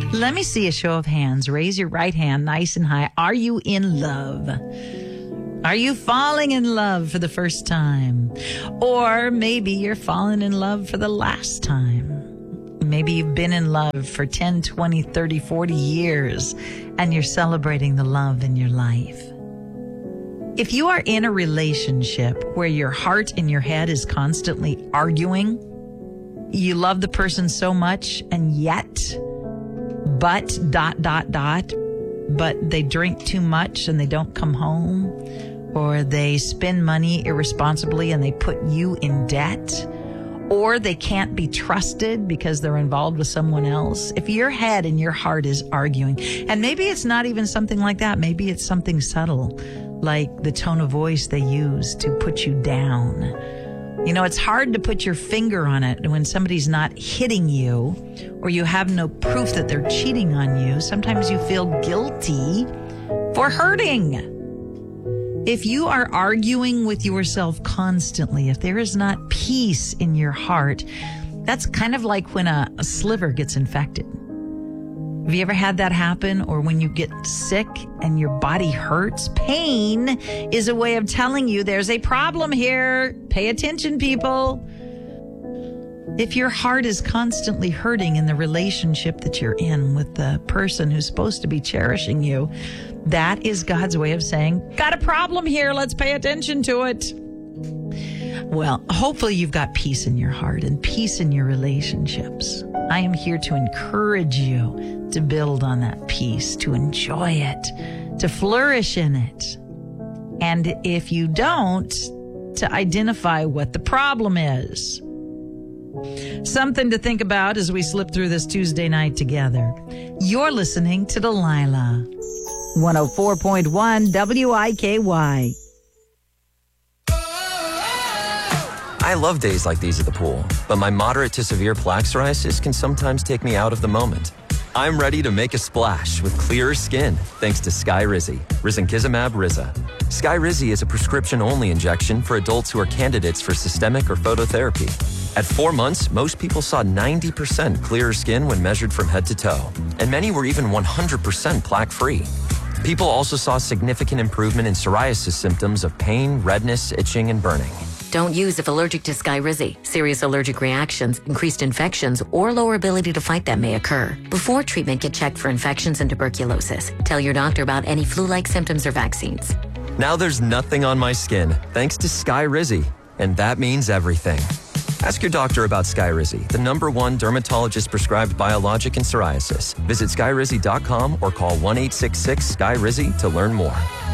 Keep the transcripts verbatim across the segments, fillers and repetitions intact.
Let me see a show of hands. Raise your right hand nice and high. Are you in love? Are you falling in love for the first time? Or maybe you're falling in love for the last time. Maybe you've been in love for ten, twenty, thirty, forty years, and you're celebrating the love in your life. If you are in a relationship where your heart and your head is constantly arguing, you love the person so much, and yet, but, dot, dot, dot, but they drink too much and they don't come home, or they spend money irresponsibly and they put you in debt, or they can't be trusted because they're involved with someone else. If your head and your heart is arguing, and maybe it's not even something like that, maybe it's something subtle, like the tone of voice they use to put you down. You know, it's hard to put your finger on it when somebody's not hitting you, or you have no proof that they're cheating on you. Sometimes you feel guilty for hurting. If you are arguing with yourself constantly, if there is not peace in your heart, that's kind of like when a, a sliver gets infected. Have you ever had that happen? Or when you get sick and your body hurts? Pain is a way of telling you there's a problem here. Pay attention, people. If your heart is constantly hurting in the relationship that you're in with the person who's supposed to be cherishing you, that is God's way of saying, got a problem here. Let's pay attention to it. Well, hopefully you've got peace in your heart and peace in your relationships. I am here to encourage you to build on that peace, to enjoy it, to flourish in it. And if you don't, to identify what the problem is. Something to think about as we slip through this Tuesday night together. You're listening to Delilah. one oh four point one W I K Y. I love days like these at the pool, but my moderate to severe plaque psoriasis can sometimes take me out of the moment. I'm ready to make a splash with clearer skin thanks to Skyrizi, risankizumab Riza. Skyrizi is a prescription-only injection for adults who are candidates for systemic or phototherapy. At four months, most people saw ninety percent clearer skin when measured from head to toe, and many were even one hundred percent plaque-free. People also saw significant improvement in psoriasis symptoms of pain, redness, itching, and burning. Don't use if allergic to Skyrizi. Serious allergic reactions, increased infections, or lower ability to fight them may occur. Before treatment, get checked for infections and tuberculosis. Tell your doctor about any flu-like symptoms or vaccines. Now there's nothing on my skin thanks to Skyrizi, and that means everything. Ask your doctor about Skyrizi, the number one dermatologist-prescribed biologic in psoriasis. Visit skyrizi dot com or call one eight six six Sky Rizi to learn more.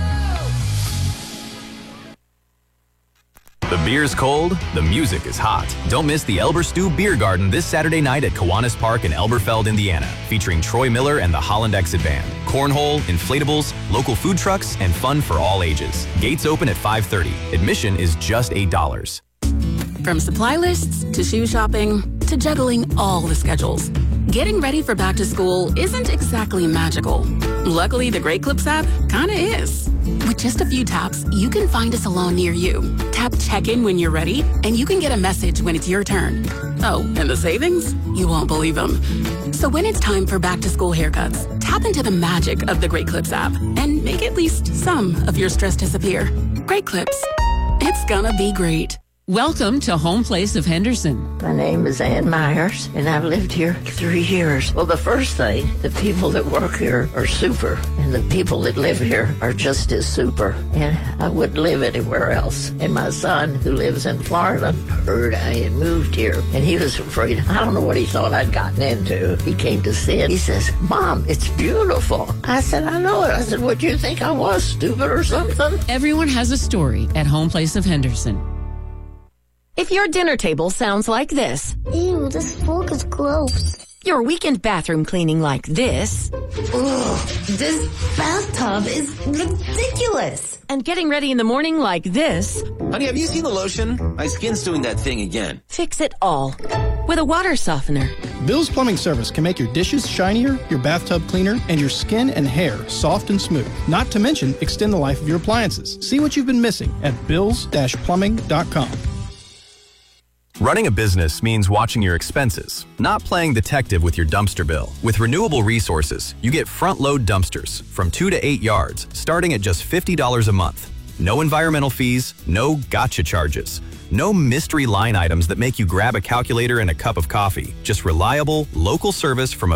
The beer's cold, the music is hot. Don't miss the Elberstu Beer Garden this Saturday night at Kiwanis Park in Elberfeld, Indiana, featuring Troy Miller and the Holland Exit Band. Cornhole, inflatables, local food trucks, and fun for all ages. Gates open at five thirty. Admission is just eight dollars. From supply lists to shoe shopping to juggling all the schedules, getting ready for back to school isn't exactly magical. Luckily, the Great Clips app kinda is. With just a few taps, you can find a salon near you. Tap check-in when you're ready, and you can get a message when it's your turn. Oh, and the savings? You won't believe them. So when it's time for back-to-school haircuts, tap into the magic of the Great Clips app and make at least some of your stress disappear. Great Clips. It's gonna be great. Welcome to Home Place of Henderson. My name is Ann Myers, and I've lived here three years. Well, the first thing, the people that work here are super, and the people that live here are just as super, and I wouldn't live anywhere else. And my son, who lives in Florida, heard I had moved here, and he was afraid. I don't know what he thought I'd gotten into. He came to see it. He says, Mom, it's beautiful. I said, I know it. I said, what, do you think I was, stupid or something? Everyone has a story at Home Place of Henderson. If your dinner table sounds like this. Ew, this fork is gross. Your weekend bathroom cleaning like this. Ugh, this bathtub is ridiculous. And getting ready in the morning like this. Honey, have you seen the lotion? My skin's doing that thing again. Fix it all with a water softener. Bill's Plumbing Service can make your dishes shinier, your bathtub cleaner, and your skin and hair soft and smooth. Not to mention, extend the life of your appliances. See what you've been missing at bills dash plumbing dot com. Running a business means watching your expenses, not playing detective with your dumpster bill. With Renewable Resources, you get front-load dumpsters from two to eight yards, starting at just fifty dollars a month. No environmental fees, no gotcha charges. No mystery line items that make you grab a calculator and a cup of coffee. Just reliable, local service from a